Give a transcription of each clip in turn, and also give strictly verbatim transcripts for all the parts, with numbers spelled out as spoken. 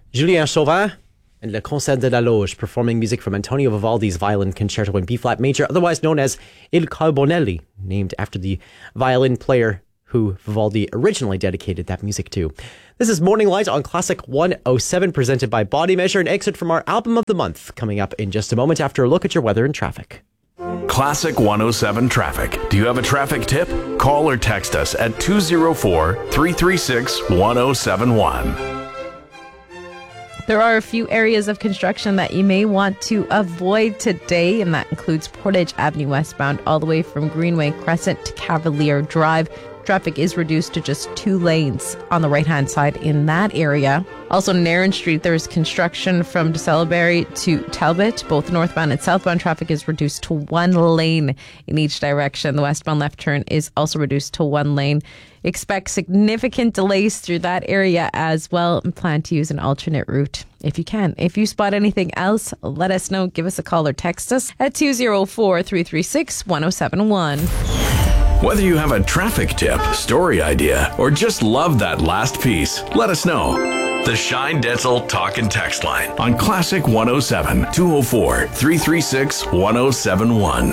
Julien Chauvin and Le Concert de la Loge, performing music from Antonio Vivaldi's Violin Concerto in B-flat major, otherwise known as Il Carbonelli, named after the violin player who Vivaldi originally dedicated that music to. This is Morning Light on Classic one oh seven, presented by Body Measure, an excerpt from our Album of the Month, coming up in just a moment after a look at your weather and traffic. Classic one oh seven traffic. Do you have a traffic tip? Call or text us at two oh four, three three six, one oh seven one. There are a few areas of construction that you may want to avoid today, and that includes Portage Avenue westbound all the way from Greenway Crescent to Cavalier Drive. Traffic is reduced to just two lanes on the right-hand side in that area. Also, Nairn Street, there is construction from De Celeberry to Talbot. Both northbound and southbound traffic is reduced to one lane in each direction. The westbound left turn is also reduced to one lane. Expect significant delays through that area as well, and plan to use an alternate route if you can. If you spot anything else, let us know. Give us a call or text us at two oh four, three three six, one oh seven one. Whether you have a traffic tip, story idea, or just love that last piece, let us know. The Shine Dental Talk and Text line on Classic one oh seven, two oh four, three three six, one oh seven one.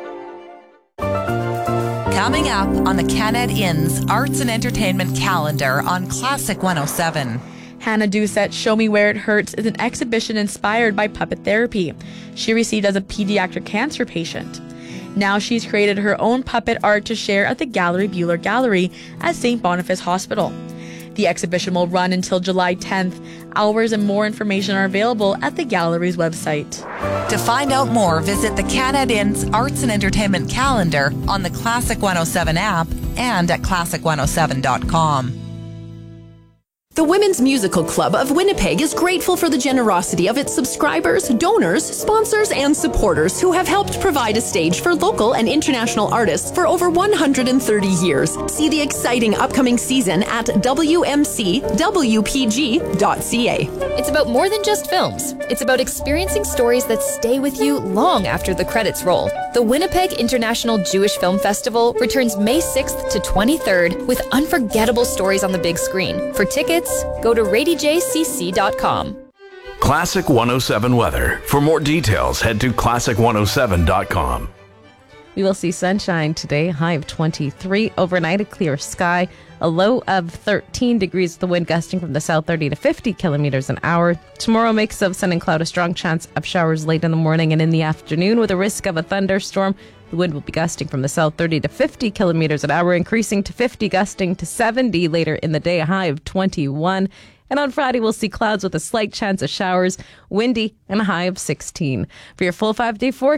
Coming up on the Canad Inn's Arts and Entertainment calendar on Classic one oh seven. Hannah Doucette's Show Me Where It Hurts is an exhibition inspired by puppet therapy she received as a pediatric cancer patient. Now she's created her own puppet art to share at the Gallery Buehler Gallery at Saint Boniface Hospital. The exhibition will run until July tenth. Hours and more information are available at the gallery's website. To find out more, visit the Canad Inn's Arts and Entertainment calendar on the Classic one oh seven app and at classic one oh seven dot com. The Women's Musical Club of Winnipeg is grateful for the generosity of its subscribers, donors, sponsors, and supporters who have helped provide a stage for local and international artists for over one hundred thirty years. See the exciting upcoming season at w m c w p g dot c a. It's about more than just films. It's about experiencing stories that stay with you long after the credits roll. The Winnipeg International Jewish Film Festival returns May sixth to twenty-third with unforgettable stories on the big screen. For tickets, go to rady j c c dot com. Classic one oh seven weather. For more details, head to classic one oh seven dot com. We will see sunshine today, high of twenty-three. Overnight, a clear sky, a low of thirteen degrees, the wind gusting from the south thirty to fifty kilometers an hour. Tomorrow, mix of sun and cloud, a strong chance of showers late in the morning and in the afternoon with a risk of a thunderstorm. The wind will be gusting from the south thirty to fifty kilometers an hour, increasing to fifty, gusting to seventy later in the day, a high of twenty-one. And on Friday, we'll see clouds with a slight chance of showers, windy, and a high of sixteen. For your full five-day forecast,